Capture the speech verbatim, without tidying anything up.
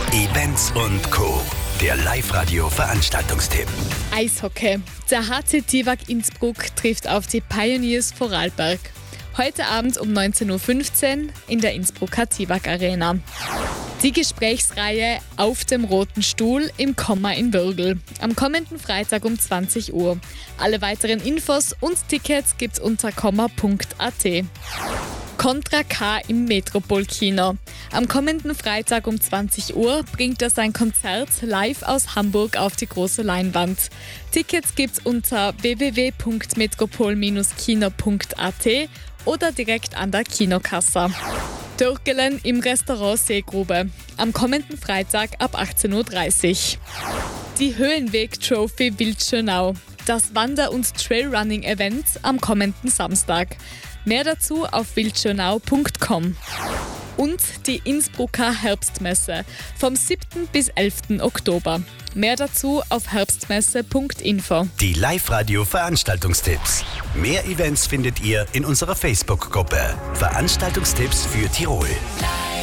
Events und Co. Der Live-Radio-Veranstaltungstipp. Eishockey. Der H C Tivak Innsbruck trifft auf die Pioneers Vorarlberg. Heute Abend um neunzehn Uhr fünfzehn in der Innsbrucker Tivak Arena. Die Gesprächsreihe Auf dem roten Stuhl im Komma in Würgl. Am kommenden Freitag um zwanzig Uhr. Alle weiteren Infos und Tickets gibt's unter komma punkt a t. Contra K im Metropol-Kino. Am kommenden Freitag um zwanzig Uhr bringt er sein Konzert live aus Hamburg auf die große Leinwand. Tickets gibt's unter w w w punkt metropol kino punkt a t oder direkt an der Kinokasse. Türkelen im Restaurant Seegrube. Am kommenden Freitag ab achtzehn Uhr dreißig. Die Höhenweg-Trophy Wildschönau. Das Wander- und Trailrunning-Event am kommenden Samstag. Mehr dazu auf wildschönau punkt com. Und die Innsbrucker Herbstmesse vom siebten bis elften Oktober. Mehr dazu auf herbstmesse punkt info. Die Live-Radio-Veranstaltungstipps. Mehr Events findet ihr in unserer Facebook-Gruppe. Veranstaltungstipps für Tirol.